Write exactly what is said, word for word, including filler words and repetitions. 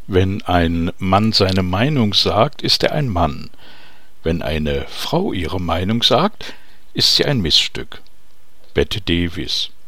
Wenn ein Mann seine Meinung sagt, ist er ein Mann. Wenn eine Frau ihre Meinung sagt, ist sie ein Missstück. Bette Davis.